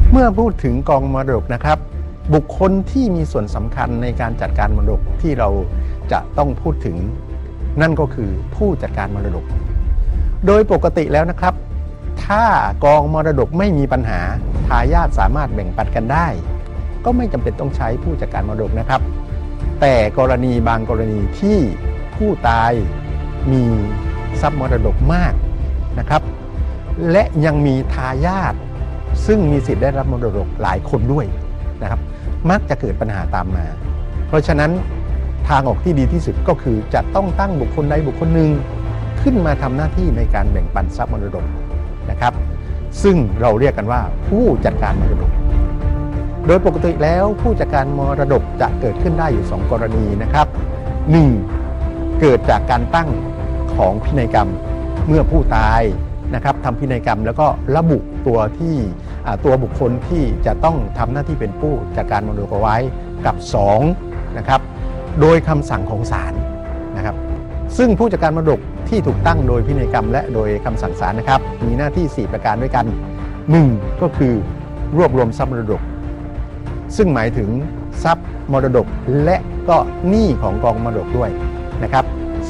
เมื่อพูดถึงกองมรดกนะครับบุคคลที่มีส่วนสำคัญในการจัดการมรดกที่เราจะต้องพูดถึงนั่นก็คือผู้จัดการมรดกโดยปกติแล้วนะครับถ้ากองมรดกไม่มีปัญหาทายาทสามารถแบ่งปันกันได้ก็ไม่จำเป็นต้องใช้ผู้จัดการมรดกนะครับแต่กรณีบางกรณีที่ผู้ตายมีทรัพย์มรดกมากนะครับและยังมีทายาทซึ่งมีสิทธิ์ได้รับมรดกหลายคนด้วยนะครับมักจะเกิดปัญหาตามมาเพราะฉะนั้นทางออกที่ดีที่สุดก็คือจะต้องตั้งบุคคลใดบุคคลหนึ่งขึ้นมาทำหน้าที่ในการแบ่งปันทรัพย์มรดกนะครับซึ่งเราเรียกกันว่าผู้จัดการมรดกโดยปกติแล้วผู้จัดการมรดกจะเกิดขึ้นได้อยู่2กรณีนะครับ1เกิดจากการตั้งของพินัยกรรมเมื่อผู้ตายนะครับทำพินัยกรรมแล้วก็ระบุตัวบุคคลที่จะต้องทำหน้าที่เป็นผู้จัดการมรดกเอาไว้กับ2นะครับโดยคำสั่งของศาลนะครับซึ่งผู้จัดการมรดกที่ถูกตั้งโดยพินัยกรรมและโดยคำสั่งศาลนะครับมีหน้าที่4ประการด้วยกัน1ก็คือรวบรวมทรัพย์มรดกซึ่งหมายถึงทรัพย์มรดกและก็หนี้ของกองมรดกด้วยนะครับ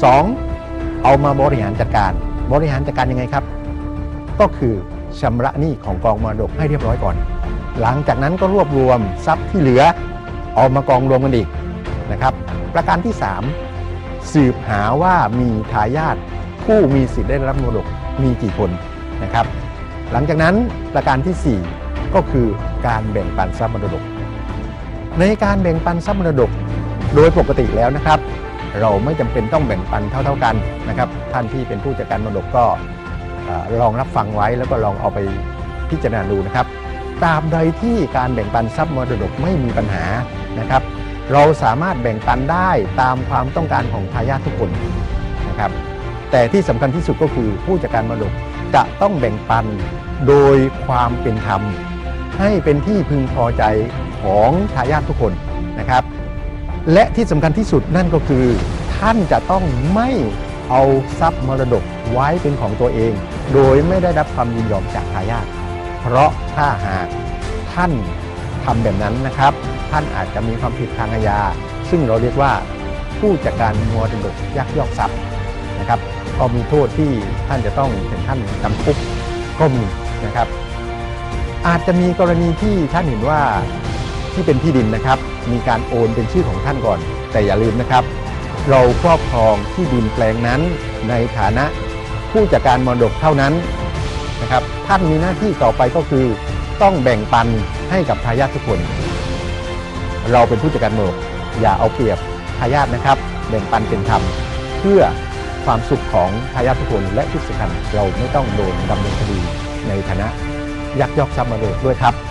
2เอามาบริหารจัดการยังไงครับก็คือชำระหนี้ของกองมรดกให้เรียบร้อยก่อนหลังจากนั้นก็รวบรวมทรัพย์ที่เหลือเอามากองรวมกันอีกนะครับประการที่3สืบหาว่ามีทายาทผู้มีสิทธิ์ได้รับมรดกมีกี่คนนะครับหลังจากนั้นประการที่4ก็คือการแบ่งปันทรัพย์มรดกในการแบ่งปันทรัพย์มรดกโดยปกติแล้วนะครับเราไม่จำเป็นต้องแบ่งปันเท่ากันนะครับท่านที่เป็นผู้จัดการมรดกก็ลองรับฟังไว้แล้วก็ลองเอาไปพิจารณาดูนะครับตราบใดที่การแบ่งปันทรัพย์มรดกไม่มีปัญหานะครับเราสามารถแบ่งปันได้ตามความต้องการของทายาททุกคนนะครับแต่ที่สำคัญที่สุดก็คือผู้จัดการมรดกจะต้องแบ่งปันโดยความเป็นธรรมให้เป็นที่พึงพอใจของทายาททุกคนนะครับและที่สำคัญที่สุดนั่นก็คือท่านจะต้องไม่เอาทรัพย์มรดกไว้เป็นของตัวเองโดยไม่ได้รับความยินยอมจากทายาทเพราะถ้าหากท่านทำแบบนั้นนะครับท่านอาจจะมีความผิดทางอาญาซึ่งเราเรียกว่าผู้จัดการมรดกยักยอกทรัพย์นะครับก็มีโทษที่ท่านจะต้องถึงขั้นจำคุกก็มีนะครับอาจจะมีกรณีที่ท่านเห็นว่าที่เป็นที่ดินนะครับมีการโอนเป็นชื่อของท่านก่อนแต่อย่าลืมนะครับเราครอบครองที่ดินแปลงนั้นในฐานะผู้จัดการมรดกเท่านั้นนะครับท่านมีหน้าที่ต่อไปก็คือต้องแบ่งปันให้กับทายาททุกคนเราเป็นผู้จัดการมรดกอย่าเอาเปรียบทายาทนะครับแบ่งปันเป็นธรรมเพื่อความสุขของทายาททุกคนและที่สำคัญเราไม่ต้องโดนดำเนินคดีในฐานะยักยอกทรัพย์มรดกด้วยครับ